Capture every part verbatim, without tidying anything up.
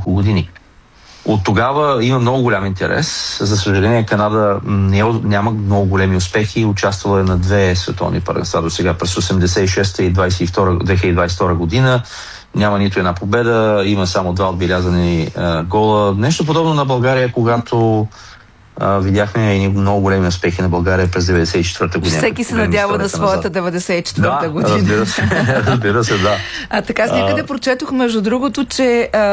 няколко години. От тогава има много голям интерес. За съжаление, Канада не, няма много големи успехи. Участвала е на две световни първенства до сега, през осемдесет и шеста и две хиляди и двадесет и втора година. Няма нито една победа, има само два отбелязани а, гола. Нещо подобно на България, когато а, видяхме и много големи успехи на България през деветдесет и четвърта година. Всеки се надява на своята деветдесет и четвърта година. Да, разбира се, разбира се, да. А така, с някъде а... прочетох, между другото, че а,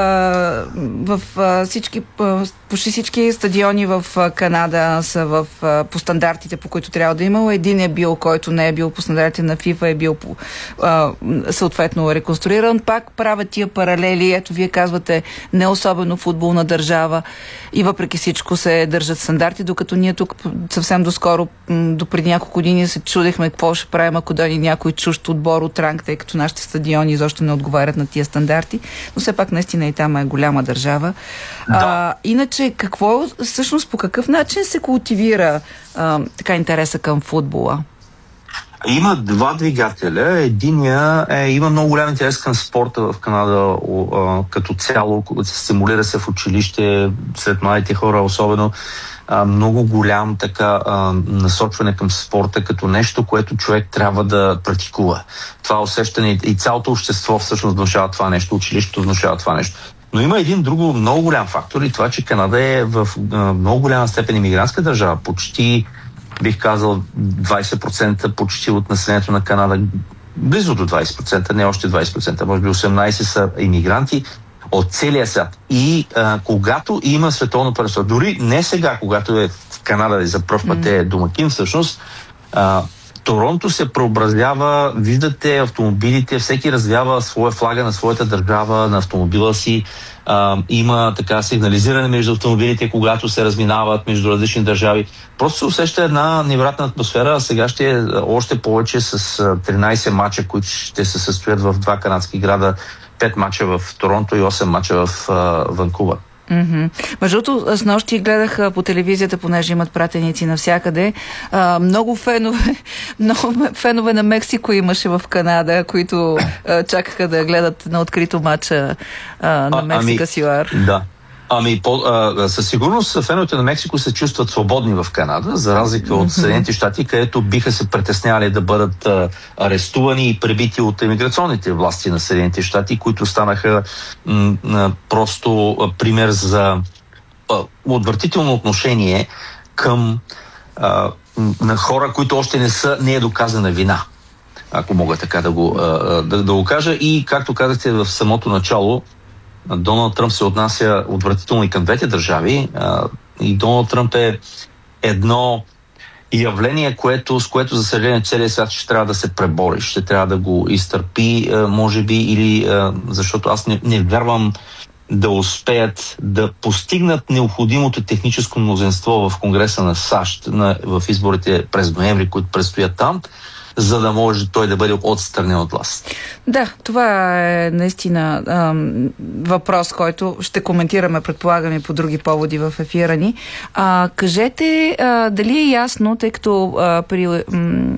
в а, всички, а, почти всички стадиони в а, Канада са в, а, по стандартите, по които трябва да има. Един е бил, който не е бил по стандартите на FIFA, е бил по, а, съответно реконструиран. Пак правят тия паралели. Ето, вие казвате, не особено футболна държава и въпреки всичко се държат стандарти, докато ние тук съвсем доскоро, до преди няколко години се чудехме какво ще правим, ако дойде някой чужд отбор от ранг, тъй като нашите стадиони изобщо не отговарят на тия стандарти, но все пак наистина и там е голяма държава. Да. А, иначе, какво всъщност, по какъв начин се култивира а, така интереса към футбола? Има два двигателя. Единия е, има много голям интерес към спорта в Канада а, като цяло, се стимулира се в училище, сред младите хора особено. А, много голям така а, насочване към спорта като нещо, което човек трябва да практикува. Това усещане и цялото общество всъщност внушава това нещо, училището внушава това нещо. Но има един друго много голям фактор и това, че Канада е в а, много голяма степен имигрантска държава. Почти, бих казал, двадесет процента почти от населението на Канада, близо до двадесет процента, не още двадесет процента, може би осемнадесет са имигранти от целия свят. И а, когато има световно първенство, дори не сега, когато е в Канада и за пръв път е домакин, всъщност, а, Торонто се преобразява, виждате автомобилите, всеки развява своя флага на своята държава, на автомобила си. А, има така сигнализиране между автомобилите, когато се разминават между различни държави. Просто се усеща една невероятна атмосфера, а сега ще е още повече с тринадесет мача, които ще се състоят в два канадски града, пет мача в Торонто и осем мача в а, Ванкувър. Mm-hmm. Между другото, с нощи гледах а, по телевизията, понеже имат пратеници навсякъде. А, много фенове, много фенове на Мексико имаше в Канада, които а, чакаха да гледат на открито матча а, на Мексика Сюар. Ами, да. Ами, по, а, със сигурност феновете на Мексико се чувстват свободни в Канада, за разлика от Съединените щати, където биха се притеснявали да бъдат а, арестувани и пребити от имиграционните власти на Съединените щати, които станаха м, м, просто а, пример за а, отвратително отношение към а, на хора, които още не са, не е доказана вина, ако мога така да го, а, да, да го кажа. И, както казахте в самото начало, Доналд Тръмп се отнася отвратително и към двете държави. А, и Доналд Тръмп е едно явление, което, с което, за съжаление, целият свят ще трябва да се пребори, ще трябва да го изтърпи, а, може би, или а, защото аз не, не вярвам да успеят да постигнат необходимото техническо мнозинство в Конгреса на САЩ на, в изборите през ноември, които предстоят там, за да може той да бъде отстранен от власт. Да, това е наистина ам, въпрос, който ще коментираме, предполагаме, по други поводи в ефира ни. А, кажете, а, дали е ясно, тъй като а, при... М-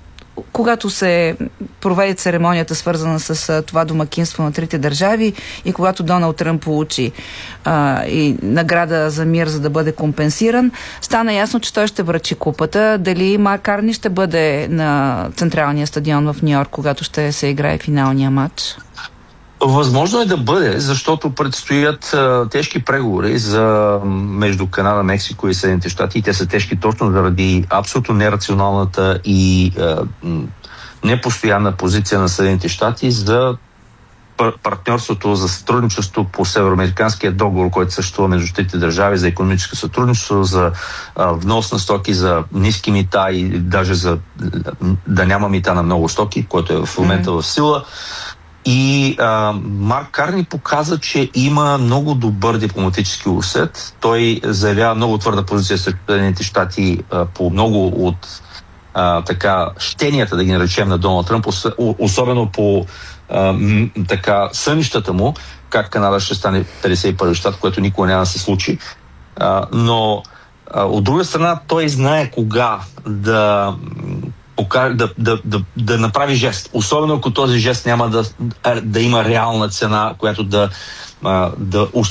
когато се проведе церемонията, свързана с а, това домакинство на трите държави и когато Доналд Тръмп получи а, и награда за мир, за да бъде компенсиран, стана ясно, че той ще връчи купата. Дали Марк Карни ще бъде на централния стадион в Ню-Йорк, когато ще се играе финалния матч? Възможно е да бъде, защото предстоят а, тежки преговори за, между Канада, Мексико и Съединените щати. И те са тежки точно заради абсолютно нерационалната и а, непостоянна позиция на Съединените щати за пар- партньорството за сътрудничество по североамериканския договор, който съществува между трите държави за икономическо сътрудничество, за а, внос на стоки, за ниски мита и даже за да няма мита на много стоки, което е в момента mm-hmm. в сила. И а, Марк Карни показа, че има много добър дипломатически усет. Той заявява много твърда позиция срещу Съединените щати а, по много от а, така щенията, да ги наречем, на Доналд Тръмп, особено по а, м, така сънищата му, как Канада ще стане петдесет и първи щат, което никога няма да се случи. А, но а, от друга страна той знае кога да Да, да, да, да направи жест. Особено ако този жест няма да, да има реална цена, която да, да